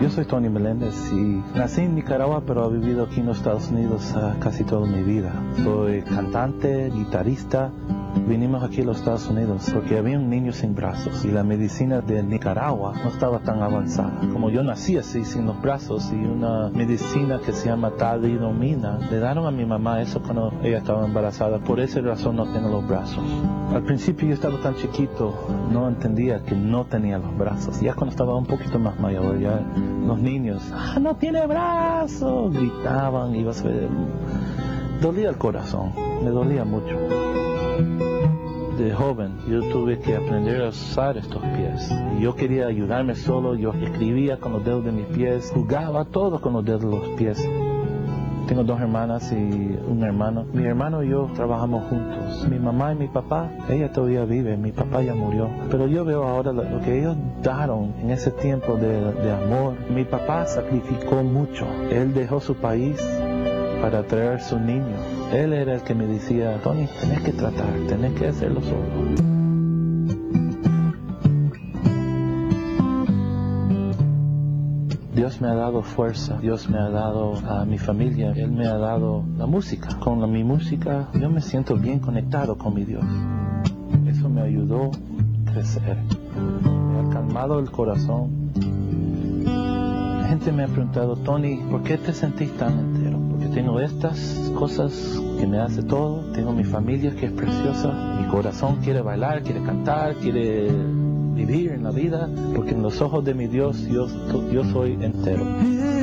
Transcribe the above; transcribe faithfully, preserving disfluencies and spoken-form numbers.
Yo soy Tony Meléndez y nací en Nicaragua, pero he vivido aquí en los Estados Unidos uh, casi toda mi vida. Soy cantante, guitarrista. Vinimos aquí a los Estados Unidos porque había un niño sin brazos y la medicina de Nicaragua no estaba tan avanzada. Como yo nací así, sin los brazos, y una medicina que se llama talidomida, le dieron a mi mamá eso cuando ella estaba embarazada. Por esa razón no tengo los brazos. Al principio yo estaba tan chiquito, no entendía que no tenía los brazos. Ya cuando estaba un poquito más mayor, ya los niños, ¡ah, no tiene brazos!, gritaban, iba a ser... Dolía el corazón, me dolía mucho. De joven yo tuve que aprender a usar estos pies. Yo quería ayudarme solo, yo escribía con los dedos de mis pies, jugaba todo con los dedos de los pies. Tengo dos hermanas y un hermano. Mi hermano y yo trabajamos juntos. Mi mamá y mi papá, ella todavía vive, mi papá ya murió. Pero yo veo ahora lo, lo que ellos dieron en ese tiempo de, de amor. Mi papá sacrificó mucho. Él dejó su país para traer su niño. Él era el que me decía, Tony, tenés que tratar, tenés que hacerlo solo. Dios me ha dado fuerza, Dios me ha dado a mi familia, Él me ha dado la música. Con la, mi música yo me siento bien conectado con mi Dios. Eso me ayudó a crecer, me ha calmado el corazón. La gente me ha preguntado, Tony, ¿por qué te sentís tan entero? Porque tengo estas cosas que me hace todo, tengo mi familia que es preciosa, mi corazón quiere bailar, quiere cantar, quiere vivir en la vida, porque en los ojos de mi Dios yo, yo soy entero.